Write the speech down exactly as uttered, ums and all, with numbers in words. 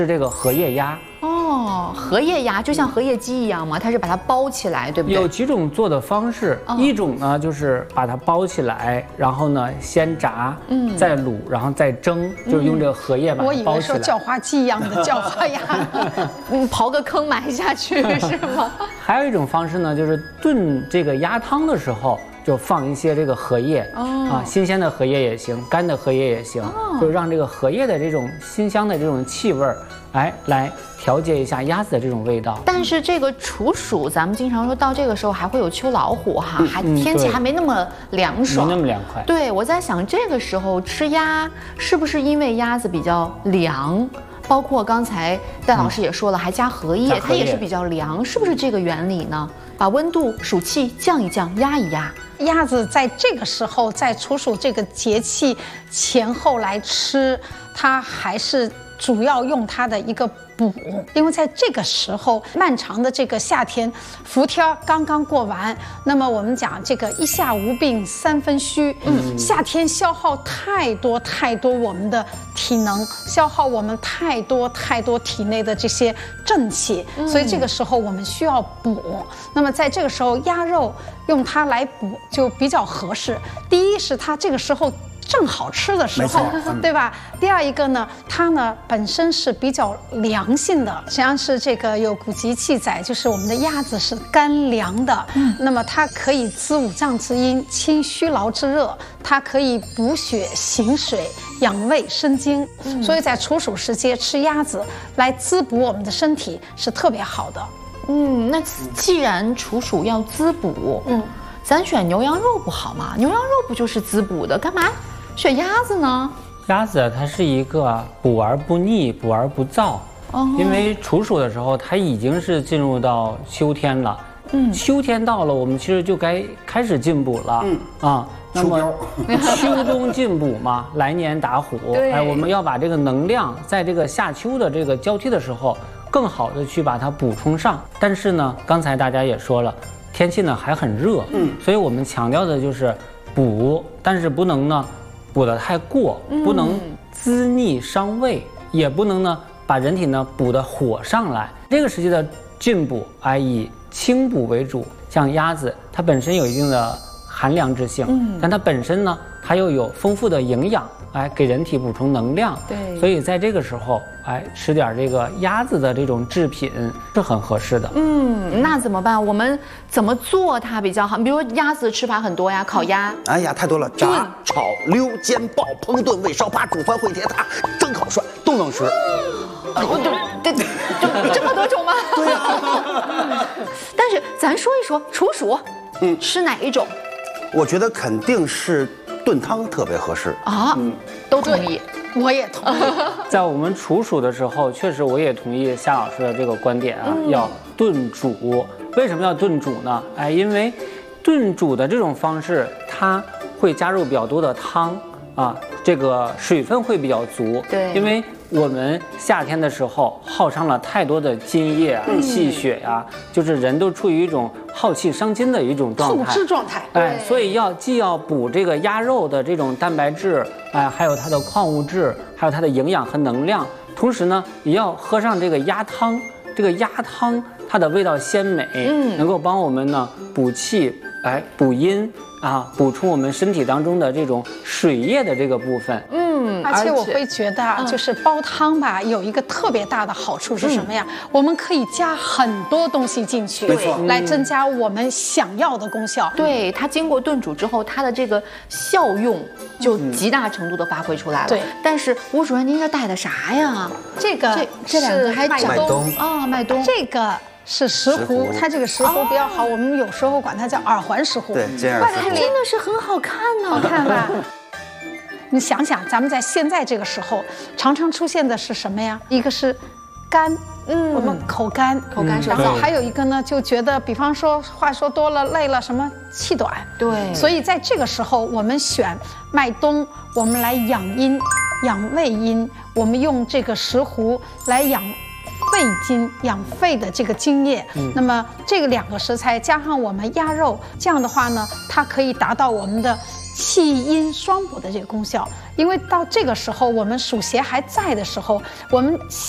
是这个荷叶鸭。 哦，荷叶鸭就像荷叶鸡一样嘛，它是把它包起来，对不对？ 有几种做的方式，哦、一种呢就是把它包起来，然后呢先炸，嗯，再卤，然后再蒸，就是用这个荷叶把它包起来。 我以为说叫花鸡一样的叫花鸭， 嗯，刨个坑埋下去是吗？ 还有一种方式呢，就是炖这个鸭汤的时候。就放一些这个荷叶、哦、啊，新鲜的荷叶也行，干的荷叶也行，哦、就让这个荷叶的这种馨香的这种气味儿，哎，来调节一下鸭子的这种味道。 但是这个处暑，咱们经常说到这个时候还会有秋老虎哈，嗯、还天气还没那么凉爽， 没那么凉快。 对，我在想这个时候吃鸭，是不是因为鸭子比较凉？包括刚才戴老师也说了，嗯、还加荷叶，它也是比较凉，是不是这个原理呢？把温度、暑气降一降，压一压。 鸭子在这个时候，在处暑这个节气前后来吃，它还是主要用它的一个补，因为在这个时候，漫长的这个夏天，伏天刚刚过完，那么我们讲这个一夏无病三分虚，嗯，夏天消耗太多太多我们的体能，消耗我们太多太多体内的这些正气，所以这个时候我们需要补。那么在这个时候，鸭肉用它来补就比较合适。第一是它这个时候正好吃的时候，对吧？第二一个呢，它呢本身是比较凉性的，实际上是这个有古籍记载，就是我们的鸭子是干凉的，嗯，那么它可以滋五脏之阴，清虚劳之热，它可以补血行水，养胃生津，嗯，所以在处暑时节吃鸭子来滋补我们的身体是特别好的。 嗯，那既然处暑要滋补，嗯，咱选牛羊肉不好吗？牛羊肉不就是滋补的，干嘛选鸭子呢？ 鸭子它是一个补而不腻，补而不燥。哦，因为处暑的时候，它已经是进入到秋天了。嗯，秋天到了，我们其实就该开始进补了。嗯啊，那么秋冬进补嘛，来年打虎。哎，我们要把这个能量在这个夏秋的这个交替的时候，更好的去把它补充上。但是呢，刚才大家也说了，天气呢还很热，嗯，所以我们强调的就是补，但是不能呢补得太过，不能滋腻伤胃，也不能呢把人体呢补得火上来。这个时期的进补，哎，以清补为主。像鸭子，它本身有一定的寒凉之性，嗯，但它本身呢，它又有丰富的营养，哎，给人体补充能量。对，所以在这个时候，哎，吃点这个鸭子的这种制品是很合适的。 嗯，那怎么办？我们怎么做它比较好？比如鸭子吃法很多呀，烤鸭， 哎呀，太多了，炸、炒、溜、煎、爆、烹炖、煨、烧、扒、煮、翻、烩、铁塔、蒸、烤、涮都能吃。 我就这这这么多种吗？ 对呀。 但是咱说一说处暑，嗯，吃哪一种？ 我觉得肯定是炖汤特别合适啊，嗯，都同意， 我也同意。 在我们处暑的时候，确实我也同意夏老师的这个观点啊，嗯、要炖煮。为什么要炖煮呢？哎，因为炖煮的这种方式，它会加入比较多的汤啊，这个水分会比较足。对，因为我们夏天的时候耗伤了太多的津液啊、嗯、气血呀、啊，就是人都处于一种耗气伤津的一种状态， 透支状态。 哎，所以要既要补这个鸭肉的这种蛋白质，哎，还有它的矿物质，还有它的营养和能量，同时呢，也要喝上这个鸭汤。这个鸭汤它的味道鲜美，嗯，能够帮我们呢补气，哎，补阴啊，补充我们身体当中的这种水液的这个部分。 嗯，而且我会觉得啊，就是煲汤吧，有一个特别大的好处是什么呀？我们可以加很多东西进去， 没错， 来增加我们想要的功效。 对，它经过炖煮之后，它的这个效用就极大程度的发挥出来了。对，但是吴主任，您这带的啥呀？ 这个这这两个还麦冬啊，麦冬， 这个。是石斛，它这个石斛比较好，我们有时候管它叫耳环石斛。 对，尖耳石斛真的是很好看呢， 好看吧？你想想，咱们在现在这个时候，常常出现的是什么呀？一个是干，嗯，我们口干， 口干舌燥， 然后还有一个呢，就觉得，比方说话说多了、累了，什么气短。 对， 所以在这个时候，我们选麦冬，我们来养阴、养胃阴，我们用这个石斛来养肺经，养肺的这个津液。嗯，那么这个两个食材加上我们鸭肉，这样的话呢，它可以达到我们的气阴双补的这个功效。因为到这个时候，我们暑邪还在的时候，我们